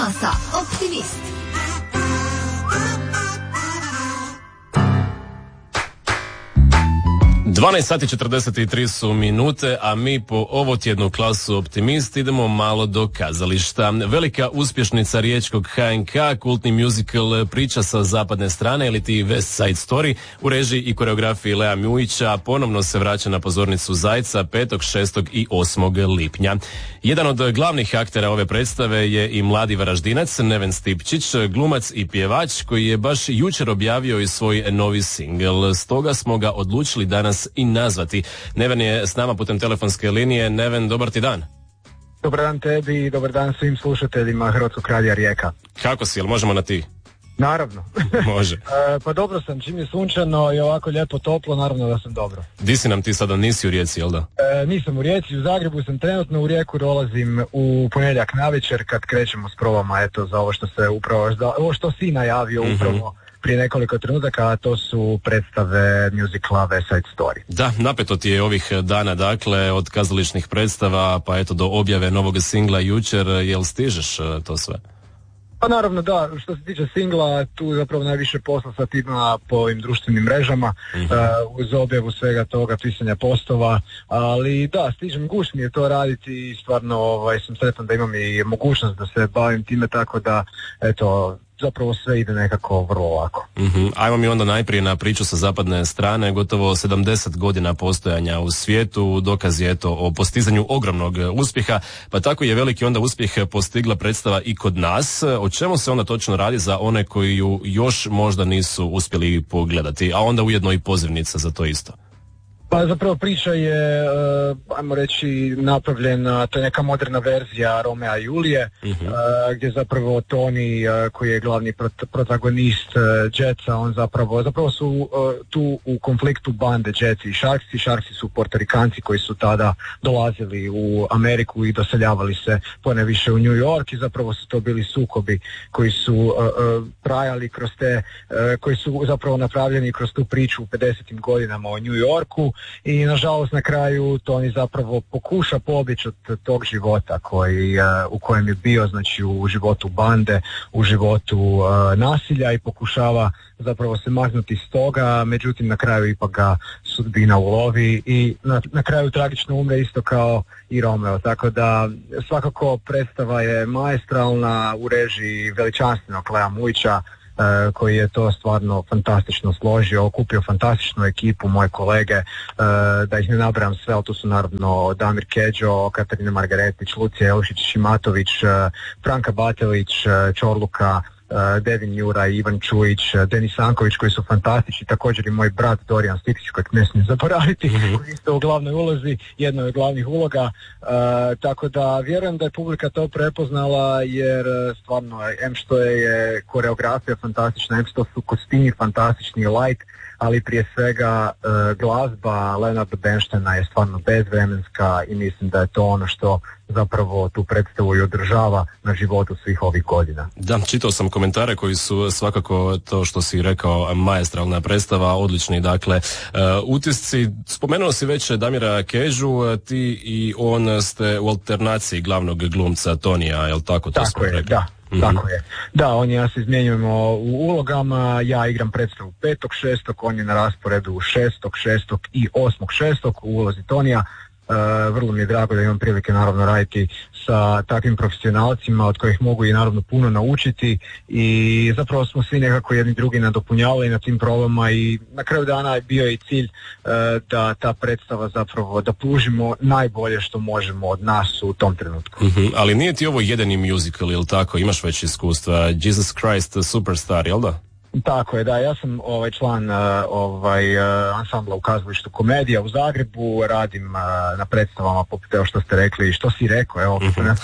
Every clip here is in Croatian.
časa. Optimist. Sati 43 su minute, a mi po ovotjednu klasu Optimist idemo malo do kazališta. Velika uspješnica riječkog HNK, kultni musical Priča sa zapadne strane ili ti West Side Story u režiji i koreografiji Lea Mujića ponovno se vraća na pozornicu Zajca 5., 6. i 8. lipnja. Jedan od glavnih aktera ove predstave je i mladi Varaždinac Neven Stipčić, glumac i pjevač koji je baš jučer objavio i svoj novi singl. Stoga smo ga odlučili danas i nazvati. Neven je s nama putem telefonske linije. Neven, dobar ti dan. Dobar dan tebi i dobar dan svim slušateljima Hrvatskog radija Rijeka. Kako si, jel možemo na ti? Naravno. Može. Pa dobro sam, čim je sunčano i ovako lijepo toplo, naravno da sam dobro. Di si nam ti sada, nisi u Rijeci, jel da? Nisam u Rijeci, u Zagrebu sam trenutno, u Rijeku dolazim u ponedjeljak navečer kad krećemo s probama, eto, za ovo što se upravo, ovo što si najavio upravo prije nekoliko trenutaka, a to su predstave musicala West Side Story. Da, napeto ti je ovih dana, dakle, od kazališnih predstava, pa eto do objave novog singla jučer, jel stižeš to sve? Pa naravno da, što se tiče singla, tu zapravo najviše posla sad ima po ovim društvenim mrežama, uz objavu svega toga, pisanja postova, ali da, stižem, gušt mi je to raditi i stvarno sam sretan da imam i mogućnost da se bavim time, tako da, eto, zapravo sve ide nekako vrlo lako. Ajmo mi onda najprije na Priču sa zapadne strane, gotovo 70 godina postojanja u svijetu, dokaz je eto o postizanju ogromnog uspjeha, pa tako je veliki onda uspjeh postigla predstava i kod nas. O čemu se onda točno radi za one koji ju još možda nisu uspjeli pogledati, a onda ujedno i pozivnica za to isto? Pa zapravo priča je, ajmo reći, napravljena, to je neka moderna verzija Romea i Julije, gdje zapravo Tony, koji je glavni protagonist Jetsa, on zapravo su tu u konfliktu bande Jetsi i Sharksi. Sharksi su Portorikanci koji su tada dolazili u Ameriku i doseljavali se poneviše u New York i zapravo su to bili sukobi koji su trajali kroz te, koji su zapravo napravljeni kroz tu priču u 50. godinama o New Yorku. I nažalost na kraju Tony zapravo pokuša pobjeći od tog života u kojem je bio, znači u životu bande, u životu nasilja i pokušava zapravo se maknuti s toga, međutim na kraju ipak ga sudbina ulovi i na kraju tragično umre isto kao i Romeo, tako da svakako predstava je maestralna u režiji veličanstvenog Lea Mujića, koji je to stvarno fantastično složio, okupio fantastičnu ekipu, moje kolege, da ih ne nabrajam sve, ali tu su naravno Damir Keđo, Katarina Margaretić, Lucija Elšić-Šimatović, Franka Batelić, Čorluka, Devin Jura, Ivan Čujić, Denis Anković, koji su fantastični, također i moj brat Dorijan Stiksić, kojeg ne smijem zaboraviti, koji isto u glavnoj ulozi, jednoj od glavnih uloga, tako da vjerujem da je publika to prepoznala, jer stvarno, što je koreografija fantastična, što su kostimi fantastični, like, ali prije svega glazba Leonarda Bernsteina je stvarno bezvremenska i mislim da je to ono što zapravo tu predstavu i održava na životu svih ovih godina. Da, čitao sam komentare koji su svakako to što si rekao maestralna predstava, odlični dakle utisci. Spomenuo si već Damira Kežu, ti i on ste u alternaciji glavnog glumca Tonija, jel tako? Tako je, da. Tako je. Da, on i ja se izmjenjujemo u ulogama, ja igram predstavu 5.6., on je na rasporedu 6.6. i 8.6. u ulozi Tonija. Vrlo mi je drago da imam prilike naravno raditi sa takvim profesionalcima od kojih mogu i naravno puno naučiti i zapravo smo svi nekako jedni drugi nadopunjavali na tim probama i na kraju dana je bio i cilj da ta predstava zapravo da pružimo najbolje što možemo od nas u tom trenutku. Ali nije ti ovo jedini musical, jel tako? Imaš već iskustva. Jesus Christ Superstar, jel da? Tako je, da, ja sam član ansambla u kazalištu Komedija u Zagrebu, radim na predstavama poput evo što ste rekli i što si rekao, evo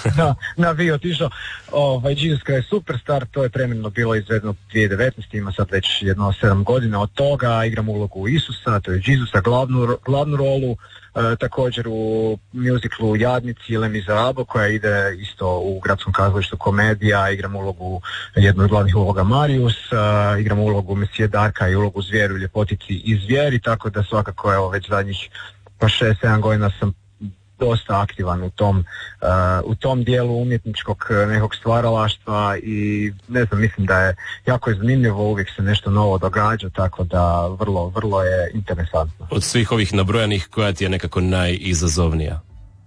na vi otišao, Jesus Christ Superstar, to je premijerno bilo izvedeno 2019, ima sad već jedno 7 godina od toga, igram ulogu Isusa, to je Jesusa, glavnu rolu, također u muziklu Jadnici Les Miserables koja ide isto u gradskom kazalištu Komedija, igram ulogu, jednu od glavnih uloga Marius, igram ulogu Mesije Darka i ulogu Zvjeru, Ljepotici i Zvijeri, tako da svakako evo već zadnjih 6-7 godina sam dosta aktivan u tom dijelu umjetničkog nekog stvaralaštva i ne znam, mislim da je jako zanimljivo, uvijek se nešto novo događa, tako da vrlo je interesantno. Od svih ovih nabrojanih, koja ti je nekako najizazovnija?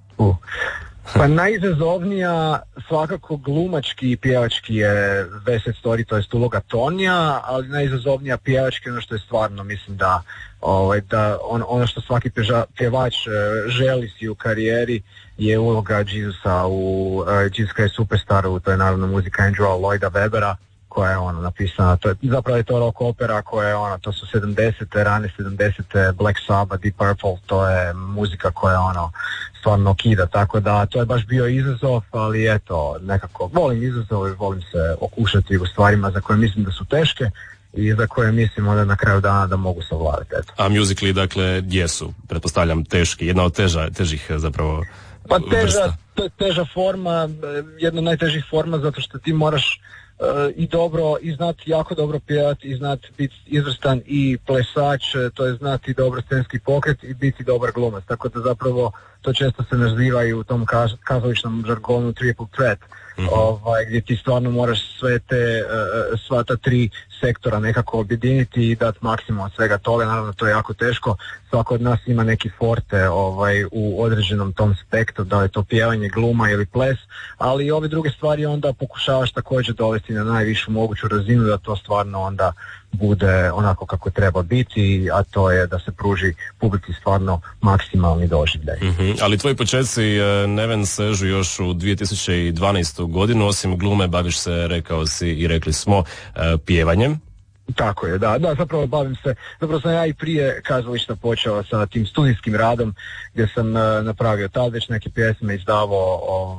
Pa najizazovnija svakako glumački i pjevački je West Side Story, to jest uloga Tonija, ali najizazovnija pjevački ono što je stvarno, mislim da ono što svaki pjevač želi si u karijeri je uloga Jesusa u Jesus Christ Superstaru, to je naravno muzika Andrewa Lloyda Webbera, koja je napisana, zapravo je to rock opera koja je to su 70. rane 70. Black Sabbath, Deep Purple, to je muzika koja stvarno kida, tako da to je baš bio izazov, ali eto, nekako volim izazov i volim se okušati u stvarima za koje mislim da su teške i za koje mislim onda na kraju dana da mogu savladati. Eto. A musicali, dakle, jesu, pretpostavljam, teški, jedna od težih zapravo pa teža forma, jedna od najtežih forma, zato što ti moraš i znati jako dobro pjevati i znati biti izvrstan i plesač, to je znati dobro scenski pokret i biti dobar glumac, tako da zapravo to često se nazivaju u tom kazališnom žargonu triple threat, gdje ti stvarno moraš sva ta tri sektora nekako objediniti i dati maksimum od svega toga. Naravno to je jako teško, svako od nas ima neki forte u određenom tom spektru, da je to pjevanje, gluma ili ples, ali i ove druge stvari onda pokušavaš također dovesti na najvišu moguću razinu da to stvarno onda bude onako kako treba biti, a to je da se pruži publici stvarno maksimalni doživljaj. Ali tvoji početci, Neven, sežu još u 2012. godinu, osim glume baviš se, rekao si i rekli smo, pjevanjem. Tako je, da, zapravo sam ja i prije kazališta počeo sa tim studijskim radom gdje sam napravio tad već neke pjesme, izdavao,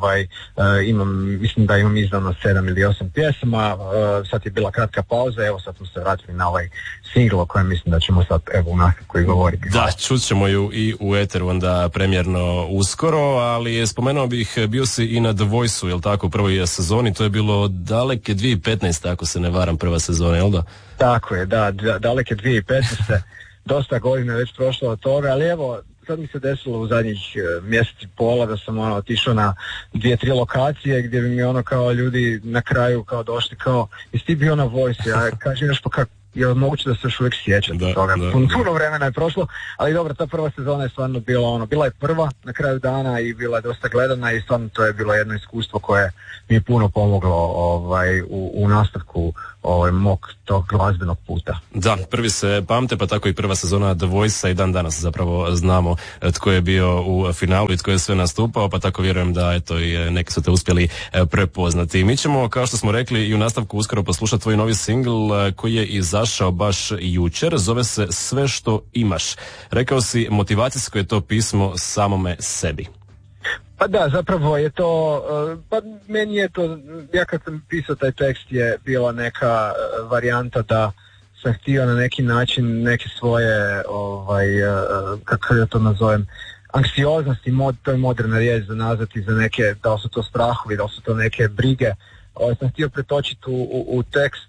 mislim da imam izdano 7 ili 8 pjesama, sad je bila kratka pauza, evo sad smo se vratili na ovaj singl o kojem mislim da ćemo sad u nastavku i govoriti. Da, čut ćemo ju i u eteru onda premjerno uskoro, ali spomenuo bih, bio si i na The Voice-u, jel tako, u prvoj sezoni, to je bilo daleke 2015, ako se ne varam, prva sezona, jel da? Tako je, da, daleke 2015. Dosta godina već prošlo od toga, ali evo, sad mi se desilo u zadnjih mjesec i pola da sam otišao na 2-3 lokacije gdje bi mi kao ljudi na kraju kao došli kao, jesi ti bio na Voice, ja kažem nešto kako, je moguće da se još uvijek sjećate toga. Puno vremena je prošlo, ali dobro, ta prva sezona je stvarno bila je prva na kraju dana i bila je dosta gledana i stvarno to je bilo jedno iskustvo koje mi je puno pomoglo u nastavku mog tog glazbenog puta. Da, prvi se pamte, pa tako i prva sezona The Voice-a i dan danas zapravo znamo tko je bio u finalu i tko je sve nastupao, pa tako vjerujem da eto i neki su te uspjeli prepoznati. Mi ćemo, kao što smo rekli, i u nastavku uskoro poslušati tvoj novi singl koji je izašao baš jučer, zove se Sve što imaš. Rekao si, motivacijsko je to pismo samome sebi. Pa da, zapravo je to, pa meni je to, ja kad sam pisao taj tekst je bila neka varijanta da sam htio na neki način neke svoje, kako ja to nazovem, anksioznosti, to je moderna riječ za nazvati za neke, da li su to strahovi, da li su to neke brige, sam htio pretočiti u tekst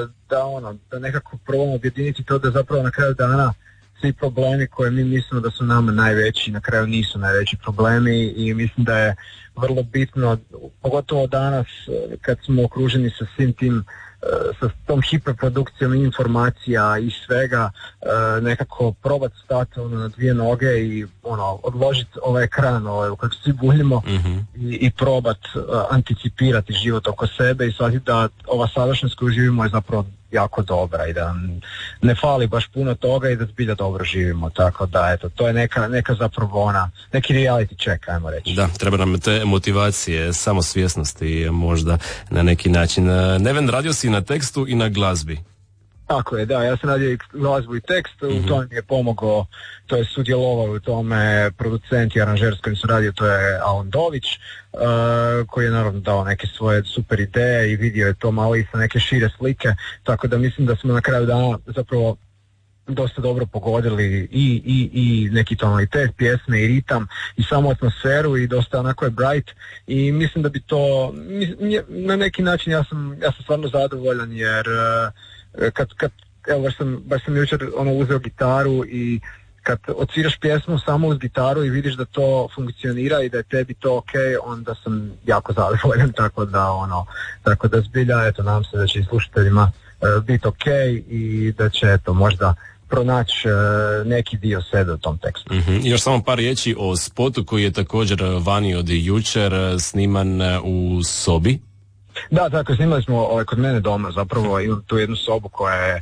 da nekako probamo objediniti to da zapravo na kraju dana svi problemi koje mi mislimo da su nama najveći, na kraju nisu najveći problemi i mislim da je vrlo bitno, pogotovo danas kad smo okruženi sa svim tim, sa tom hiperprodukcijom informacija i svega, nekako probati stati na dvije noge i odložiti ovaj ekran u kojem svi buljimo i probati anticipirati život oko sebe i shvatiti da ova sadašnjost koju živimo je zapravo jako dobra i da ne fali baš puno toga i da zbilja dobro živimo, tako da eto, to je neka zapravo neki reality check, ajmo reći. Da, treba nam te motivacije, samosvjesnosti možda na neki način. Neven, radio si na tekstu i na glazbi. Tako je, da, ja sam radio i glazbu i tekst, u tome mi je pomogao, to je sudjelovao u tome producent i aranžer s kojim sam radio, to je Alan Dović, koji je naravno dao neke svoje super ideje i vidio je to malo i sa neke šire slike, tako da mislim da smo na kraju dana zapravo dosta dobro pogodili i neki tonalitet pjesme i ritam i samu atmosferu i dosta onako je bright i mislim da bi to, na neki način ja sam stvarno zadovoljan jer kad evo baš sam jučer uzeo gitaru i kad odsviraš pjesmu samo uz gitaru i vidiš da to funkcionira i da je tebi to ok, onda sam jako zadovoljan, tako da zbilja, eto, nadam se da će i slušateljima biti ok i da će, eto, možda pronaći neki dio sebe u tom tekstu. Još samo par riječi o spotu koji je također vani od jučer, sniman u sobi. Da, tako, snimali smo kod mene doma, zapravo imam tu jednu sobu koja je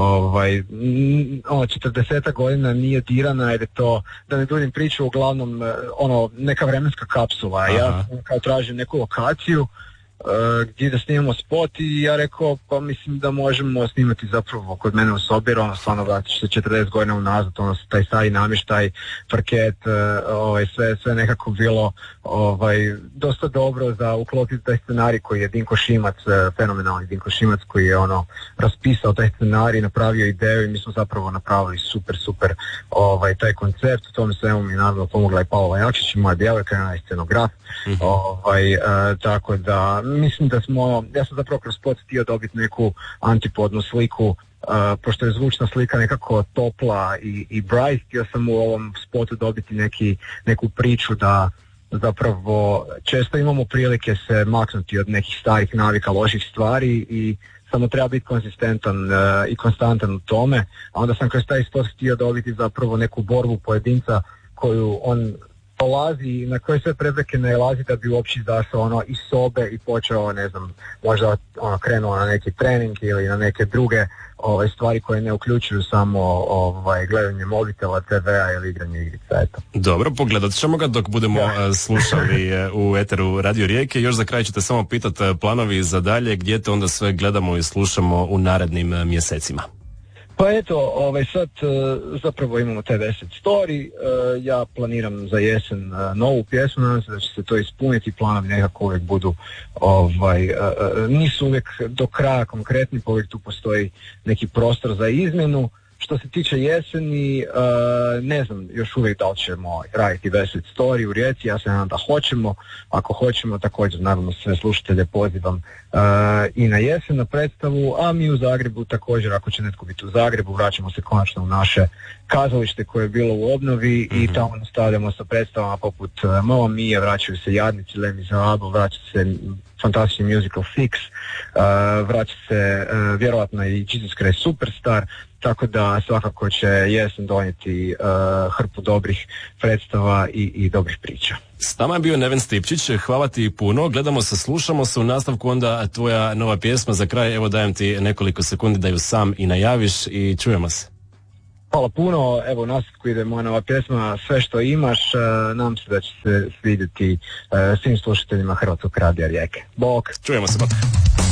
40 godina nije dirana, jer je to, da ne duljim priču, uglavnom neka vremenska kapsula. Ja kao tražim neku lokaciju gdje da snimamo spot i ja rekao, pa mislim da možemo snimati zapravo kod mene u sobi, jer stvarno vratiš se 40 godina unazad, taj stari namještaj, parket, sve nekako bilo dosta dobro za uklopiti taj scenarij koji je Dinko Šimac, fenomenalni Dinko Šimac, koji je raspisao taj scenarij, napravio ideju i mi smo zapravo napravili super taj koncept. U tome svemu mi je naravno pomogla i Paola Jakšić, moja djevojka, ona je scenograf, tako da mislim da ja sam zapravo kroz spot htio dobiti neku antipodnu sliku, pošto je zvučna slika nekako topla i bright, htio sam u ovom spotu dobiti neku priču da zapravo često imamo prilike se maknuti od nekih starih navika, loših stvari i samo treba biti konzistentan i konstantan u tome, a onda sam kroz taj spot htio dobiti zapravo neku borbu pojedinca koju on polazi, na koje sve prepreke nailazi da bi uopće izašao iz sobe i počeo, ne znam, možda krenuo na neki trening ili na neke druge stvari koje ne uključuju samo gledanje mobitela, TV-a ili igranje igrica, eto. Dobro, pogledat ćemo ga dok budemo slušali u eteru Radio Rijeke. Još za kraj ću te samo pitati planovi za dalje, gdje te onda sve gledamo i slušamo u narednim mjesecima? Pa eto, sad zapravo imamo taj 10 story, ja planiram za jesen novu pjesmu, nadam se da će se to ispuniti, planovi nekako uvijek budu, nisu uvijek do kraja konkretni, pa uvijek tu postoji neki prostor za izmjenu. Što se tiče jeseni, ne znam još uvijek da li ćemo raditi 10 story u Rijeci, ja se nadam da hoćemo, ako hoćemo također naravno sve slušatelje pozivam i na jesen na predstavu, a mi u Zagrebu također, ako će netko biti u Zagrebu, vraćamo se konačno u naše kazalište koje je bilo u obnovi i tamo nastavljamo sa predstavama poput Mamma Mia, vraćaju se Jadnici, Les Miserables, vraća se fantastični musical Fix, vraća se vjerojatno i Jesus Christ Superstar, tako da svakako će jesen donijeti hrpu dobrih predstava i dobrih priča. S nama je bio Neven Stipčić, hvala ti puno, gledamo se, slušamo se, u nastavku onda tvoja nova pjesma, za kraj evo dajem ti nekoliko sekundi da ju sam i najaviš i čujemo se. Hvala puno, evo u nastavku ide moja nova pjesma Sve što imaš, nadam se da će se svidjeti svim slušateljima Hrvatskog radija Rijeke. Bok! Čujemo se, bok!